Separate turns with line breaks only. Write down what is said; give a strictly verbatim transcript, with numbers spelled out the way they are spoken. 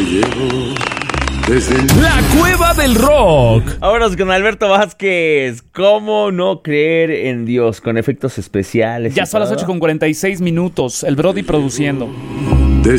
llevo desde el...
La Cueva del Rock.
Vámonos con Alberto Vázquez. ¿Cómo no creer en Dios? Con efectos especiales.
Ya son las ocho con cuarenta y seis minutos. El Brody produciendo.